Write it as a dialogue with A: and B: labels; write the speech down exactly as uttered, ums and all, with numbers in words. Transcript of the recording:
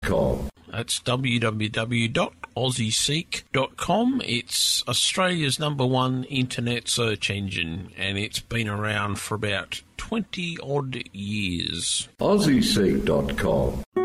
A: com.
B: That's w w w dot aussie seek dot com. It's Australia's number one internet search engine, and it's been around for about twenty odd years.
A: aussie seek dot com.